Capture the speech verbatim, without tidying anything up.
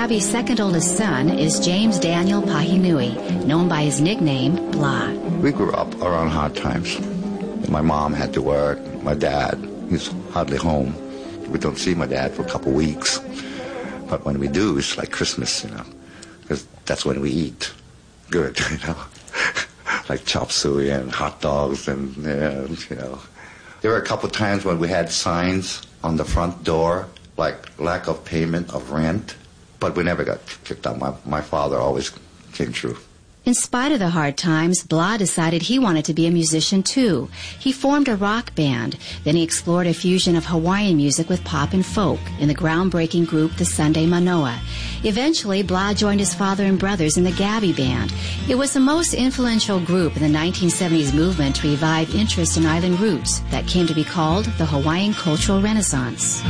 Gabby's second oldest son is James Daniel Pahinui, known by his nickname, Blah. We grew up around hard times. My mom had to work. My dad, he's hardly home. We don't see my dad for a couple of weeks. But when we do, it's like Christmas, you know, because that's when we eat good, you know, like chop suey and hot dogs and, uh, you know. There were a couple of times when we had signs on the front door, like lack of payment of rent, but we never got kicked out. My, my father always came through. In spite of the hard times, Blah decided he wanted to be a musician too. He formed a rock band. Then he explored a fusion of Hawaiian music with pop and folk in the groundbreaking group the Sunday Manoa. Eventually, Blah joined his father and brothers in the Gabby Band. It was the most influential group in the nineteen seventies movement to revive interest in island roots that came to be called the Hawaiian Cultural Renaissance.